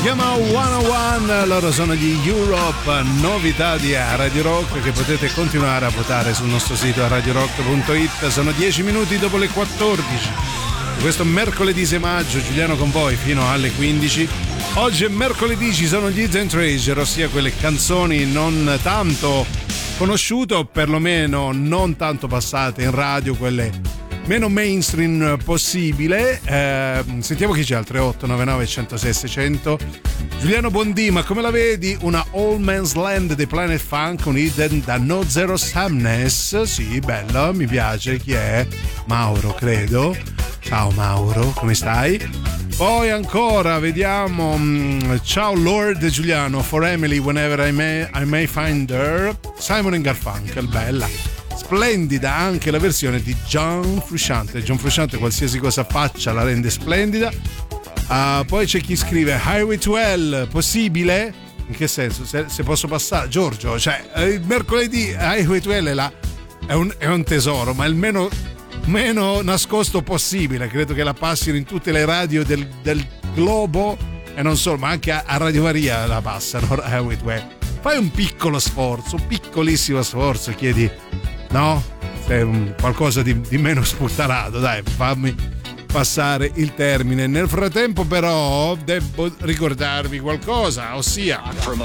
chiama 101, loro sono gli Europe, novità di Radio Rock che potete continuare a votare sul nostro sito radiorock.it. Sono 10 minuti dopo le 14 di questo mercoledì 6 maggio, Giuliano con voi fino alle 15. Oggi è mercoledì, ci sono gli Hidden Treasure, ossia quelle canzoni non tanto conosciute o perlomeno non tanto passate in radio, quelle meno mainstream possibile. Sentiamo chi c'è al 3899 106 600. Giuliano Bondi, ma come la vedi? Una All Man's Land dei Planet Funk, un hidden da No Zero Sadness. Sì, bella, mi piace. Chi è? Mauro, credo. Ciao Mauro, come stai? Poi ancora, vediamo. Ciao Lord Giuliano, For Emily Whenever I may find her. Simon & Garfunkel, bella. Splendida anche la versione di John Frusciante. John Frusciante qualsiasi cosa faccia la rende splendida. Poi c'è chi scrive Highway to Hell, possibile? In che senso? Se posso passare, Giorgio, cioè il mercoledì Highway to Hell è un tesoro, ma il meno nascosto possibile. Credo che la passino in tutte le radio del globo e non solo, ma anche a Radio Maria la passano. Highway to Hell. Fai un piccolo sforzo, un piccolissimo sforzo, chiedi, no? Sei qualcosa di meno sputtanato, dai, fammi passare il termine. Nel frattempo però devo ricordarvi qualcosa, ossia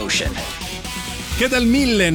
che dal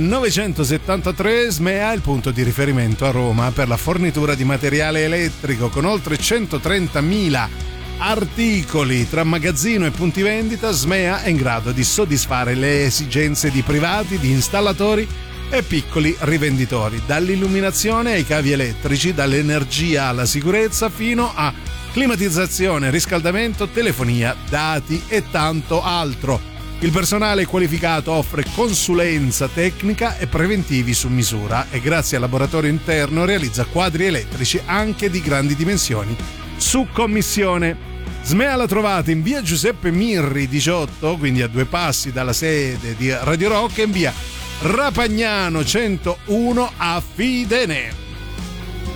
1973 SMEA è il punto di riferimento a Roma per la fornitura di materiale elettrico, con oltre 130.000 articoli tra magazzino e punti vendita. SMEA è in grado di soddisfare le esigenze di privati, di installatori e piccoli rivenditori, dall'illuminazione ai cavi elettrici, dall'energia alla sicurezza fino a climatizzazione, riscaldamento, telefonia, dati e tanto altro. Il personale qualificato offre consulenza tecnica e preventivi su misura e grazie al laboratorio interno realizza quadri elettrici anche di grandi dimensioni su commissione. SMEA la trovate in via Giuseppe Mirri 18, quindi a 2 passi dalla sede di Radio Rock, e in via Rapagnano 101 a Fidene.